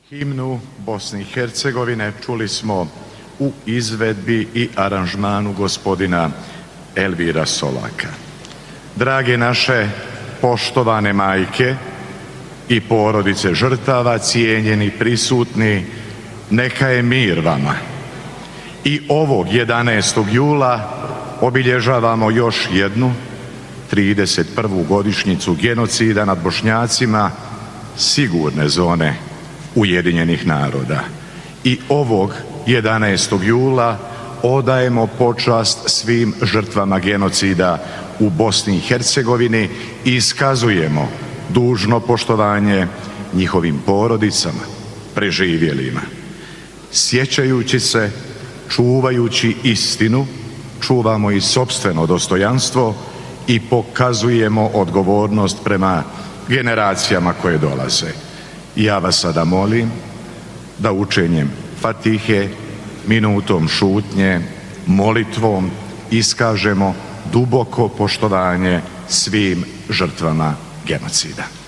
Himnu Bosne i Hercegovine čuli smo u izvedbi i aranžmanu gospodina Elvira Solaka. Drage naše poštovane majke i porodice žrtava, cijenjeni prisutni, neka je mir vama. I ovog 11. jula obilježavamo još jednu 31. godišnjicu genocida nad Bošnjacima sigurne zone Ujedinjenih naroda. I ovog 11. jula odajemo počast svim žrtvama genocida u Bosni i Hercegovini i iskazujemo dužno poštovanje njihovim porodicama, preživjelima. Sjećajući se, čuvajući istinu, čuvamo i sopstveno dostojanstvo i pokazujemo odgovornost prema generacijama koje dolaze. Ja vas sada molim da učenjem Fatihe, minutom šutnje, molitvom iskažemo duboko poštovanje svim žrtvama genocida.